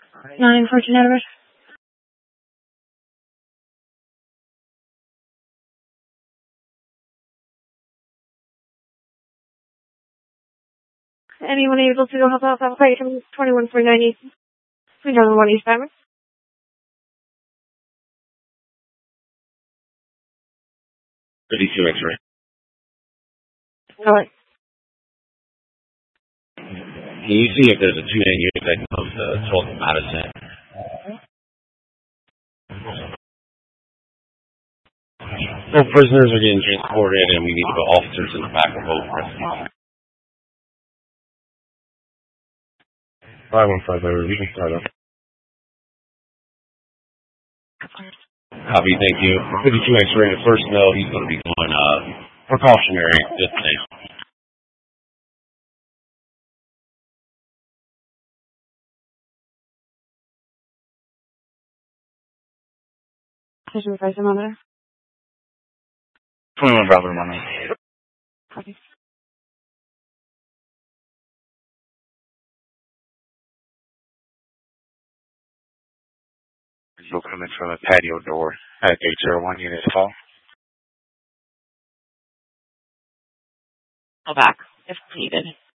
914 Edward. Anyone able to go help out that fight from 21490? 3001 East Diamond. $52 X-ray. Alright. Can you see if there's a 2-man unit that comes to 12th Madison? Well, prisoners are getting transported and we need to put officers in the back of both rescues. 515, we can start up. Copy, thank you. 52 X-ray, the first note, he's going to be going precautionary just now. Did you advise him on there? 21 Bravo, Money. Copy. You'll come in from a patio door at 801 unit call. Go back if needed.